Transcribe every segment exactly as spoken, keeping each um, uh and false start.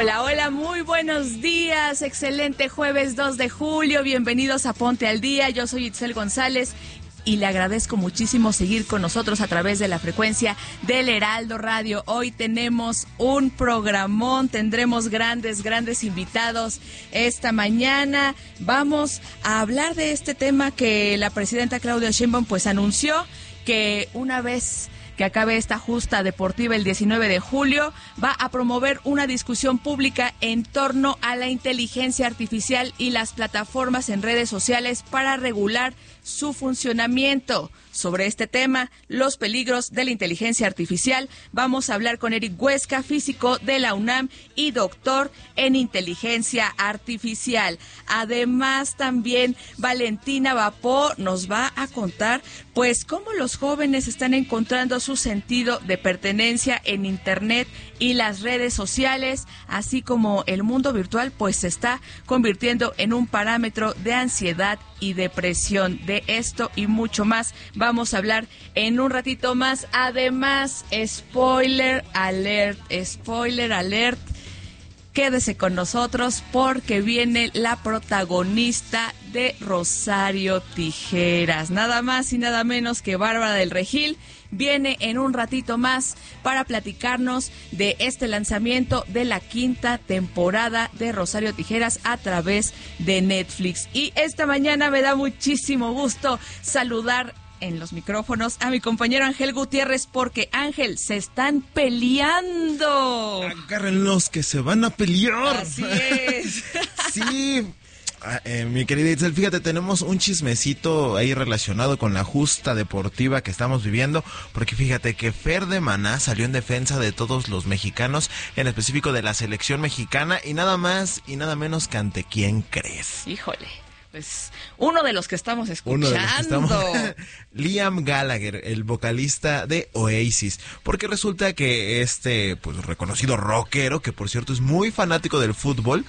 Hola, hola, muy buenos días, excelente jueves dos de julio, bienvenidos a Ponte al Día, yo soy Itzel González y le agradezco muchísimo seguir con nosotros a través de la frecuencia del Heraldo Radio. Hoy tenemos un programón, tendremos grandes, grandes invitados esta mañana. Vamos a hablar de este tema que la presidenta Claudia Sheinbaum pues anunció que una vez que acabe esta justa deportiva el diecinueve de julio, va a promover una discusión pública en torno a la inteligencia artificial y las plataformas en redes sociales para regular su funcionamiento. Sobre este tema, los peligros de la inteligencia artificial, vamos a hablar con Eric Huesca, físico de la UNAM y doctor en inteligencia artificial. Además, también Valentina Vapó nos va a contar pues cómo los jóvenes están encontrando su sentido de pertenencia en Internet y las redes sociales, así como el mundo virtual pues se está convirtiendo en un parámetro de ansiedad y depresión. De esto y mucho más vamos a hablar en un ratito más. Además, spoiler alert, spoiler alert. Quédese con nosotros porque viene la protagonista de Rosario Tijeras. Nada más y nada menos que Bárbara del Regil. Viene en un ratito más para platicarnos de este lanzamiento de la quinta temporada de Rosario Tijeras a través de Netflix. Y esta mañana me da muchísimo gusto saludar en los micrófonos a mi compañero Ángel Gutiérrez, porque Ángel, se están peleando. Agárrenlos que se van a pelear. Así es. Sí. Eh, mi querida Itzel, fíjate, tenemos un chismecito ahí relacionado con la justa deportiva que estamos viviendo, porque fíjate que Fer de Maná salió en defensa de todos los mexicanos, en específico de la selección mexicana, y nada más y nada menos que ante quién crees. Híjole. Pues uno de los que estamos escuchando. Uno de los que estamos... Liam Gallagher, el vocalista de Oasis. Porque resulta que este pues reconocido rockero, que por cierto es muy fanático del fútbol,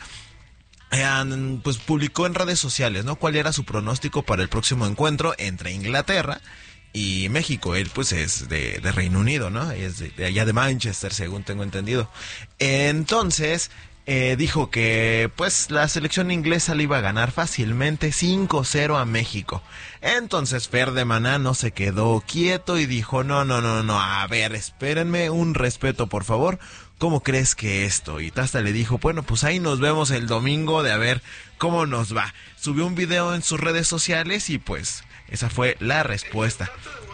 eh, pues publicó en redes sociales, ¿no?, cuál era su pronóstico para el próximo encuentro entre Inglaterra y México. Él pues es de, de Reino Unido, ¿no? Es de, de allá de Manchester, según tengo entendido. Entonces... Eh, dijo que pues la selección inglesa le iba a ganar fácilmente cinco cero a México. Entonces Fer de Maná no se quedó quieto y dijo, no, no, no, no, a ver, espérenme, un respeto por favor, ¿cómo crees que esto? Y hasta le dijo, bueno, pues ahí nos vemos el domingo de a ver cómo nos va. Subió un video en sus redes sociales y pues esa fue la respuesta.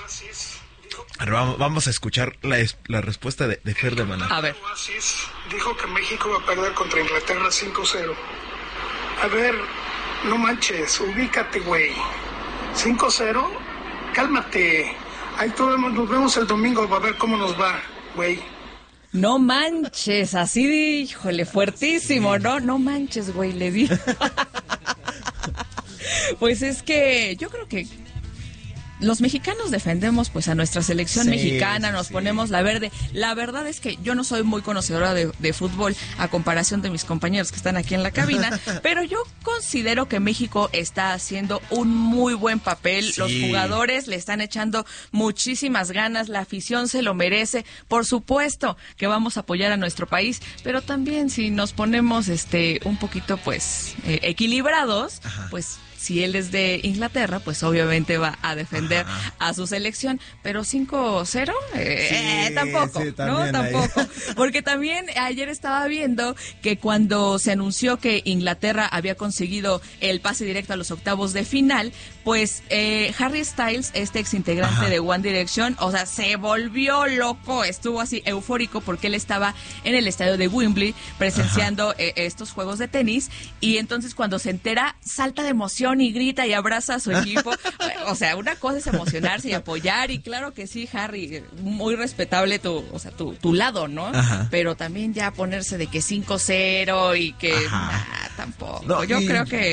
Vamos, vamos a escuchar la, la respuesta de, de Fer de Maná. A ver. Dijo que México va a perder contra Inglaterra cinco cero. A ver, no manches, ubícate, güey. cinco cero, cálmate. Ahí todos nos vemos el domingo, va a ver cómo nos va, güey. No manches, así, híjole, fuertísimo, ¿no? No manches, güey, le di. Pues es que yo creo que los mexicanos defendemos pues a nuestra selección sí, mexicana, nos sí. ponemos la verde. La verdad es que yo no soy muy conocedora de, de fútbol a comparación de mis compañeros que están aquí en la cabina, pero yo considero que México está haciendo un muy buen papel. Sí. Los jugadores le están echando muchísimas ganas, la afición se lo merece. Por supuesto que vamos a apoyar a nuestro país, pero también si nos ponemos este un poquito pues eh, equilibrados, ajá, pues si él es de Inglaterra, pues obviamente va a defender Ajá. a su selección, pero cinco cero, eh, sí, eh, tampoco, sí, ¿no? Tampoco. Porque también ayer estaba viendo que cuando se anunció que Inglaterra había conseguido el pase directo a los octavos de final, pues eh, Harry Styles, este ex integrante Ajá. de One Direction, o sea, se volvió loco, estuvo así eufórico porque él estaba en el estadio de Wembley presenciando eh, estos juegos de tenis, y entonces cuando se entera, salta de emoción y grita y abraza a su equipo. O sea, una cosa es emocionarse y apoyar, y claro que sí, Harry, muy respetable tu, o sea, tu, tu lado, ¿no? Ajá. Pero también ya ponerse de que cinco cero y que nah, tampoco. No, Yo y... creo que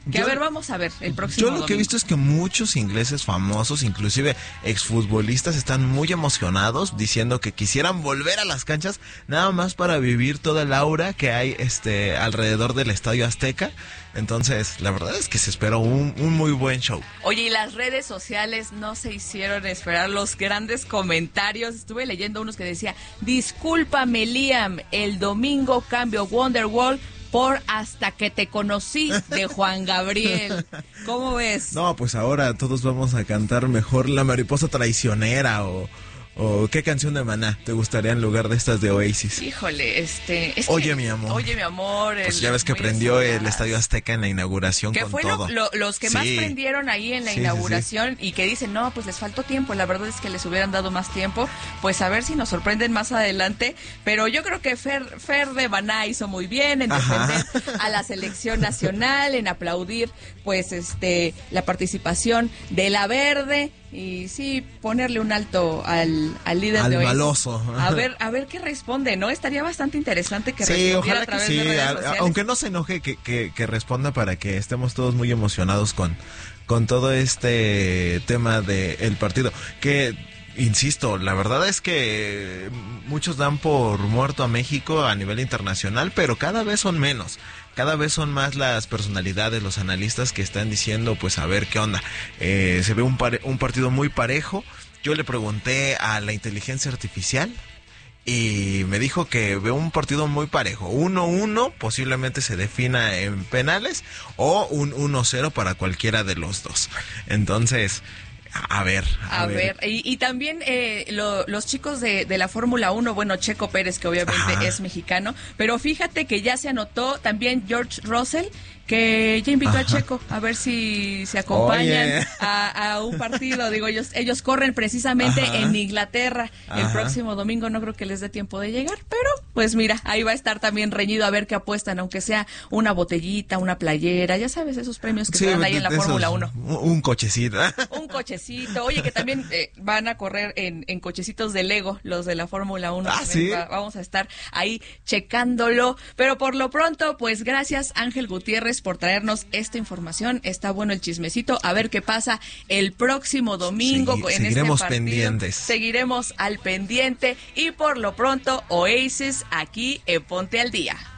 Que yo, a ver, vamos a ver el próximo Yo lo domingo. que he visto es que muchos ingleses famosos, inclusive exfutbolistas, están muy emocionados diciendo que quisieran volver a las canchas nada más para vivir toda el aura que hay este alrededor del Estadio Azteca. Entonces, la verdad es que se esperó un, un muy buen show. Oye, y las redes sociales no se hicieron esperar los grandes comentarios. Estuve leyendo unos que decía, discúlpame Liam, el domingo cambio Wonderwall por Hasta que te conocí de Juan Gabriel. ¿Cómo ves? No, pues ahora todos vamos a cantar mejor La Mariposa Traicionera o... ¿O qué canción de Maná te gustaría en lugar de estas de Oasis? Híjole, este... Es Oye, que, mi amor. Oye, mi amor. Pues el, ya ves que muy prendió el desoladas. Estadio Azteca en la inauguración Que con fue todo. lo, lo, los que Sí. más prendieron ahí en la Sí, sí, inauguración y que dicen, no, pues les faltó tiempo. La verdad es que les hubieran dado más tiempo. Pues a ver si nos sorprenden más adelante. Pero yo creo que Fer, Fer de Maná hizo muy bien en defender Ajá. a la selección nacional, en aplaudir pues este la participación de la Verde. Y sí, ponerle un alto al, al líder al de hoy. maloso. A ver, a ver qué responde, ¿no? Estaría bastante interesante que sí, respondiera ojalá a través que sí, de redes a, sociales. aunque no se enoje que, que, que responda para que estemos todos muy emocionados con, con todo este tema del partido. Que, insisto, la verdad es que muchos dan por muerto a México a nivel internacional, pero cada vez son menos. Cada vez son más las personalidades, los analistas que están diciendo, pues a ver qué onda. Eh, se ve un, pare- un partido muy parejo. Yo le pregunté a la inteligencia artificial y me dijo que ve un partido muy parejo. uno uno posiblemente se defina en penales o un uno cero para cualquiera de los dos. Entonces... A ver, a, a ver. ver. Y, y también eh, lo, los chicos de, de la Fórmula uno, bueno, Checo Pérez, que obviamente Ajá. es mexicano, pero fíjate que ya se anotó también George Russell, que ya invitó Ajá. a Checo a ver si se acompañan a, a un partido. Digo, ellos ellos corren precisamente Ajá. en Inglaterra Ajá. el próximo domingo. No creo que les dé tiempo de llegar, pero pues mira, ahí va a estar también reñido a ver qué apuestan, aunque sea una botellita, una playera, ya sabes, esos premios que sí, se dan ahí en la Fórmula uno. Un cochecito. Un cochecito. Oye, que también eh, van a correr en, en cochecitos de Lego, los de la Fórmula uno. Ah, ¿sí? Va, vamos a estar ahí checándolo. Pero por lo pronto, pues gracias Ángel Gutiérrez por traernos esta información. Está bueno el chismecito. A ver qué pasa el próximo domingo. Segui- en seguiremos este partido. pendientes. Seguiremos al pendiente. Y por lo pronto, Oasis aquí en Ponte al Día.